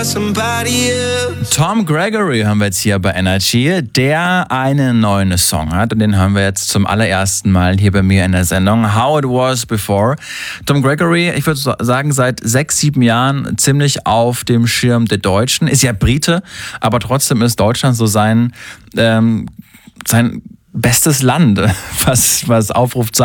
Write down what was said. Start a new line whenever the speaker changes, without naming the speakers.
Tom Gregory haben wir jetzt hier bei Energy, der einen neuen Song hat und den hören wir jetzt zum allerersten Mal hier bei mir in der Sendung How It Was Before. Tom Gregory, ich würde sagen, seit 6, 7 Jahren ziemlich auf dem Schirm der Deutschen, ist ja Brite, aber trotzdem ist Deutschland so sein bestes Land, was aufruft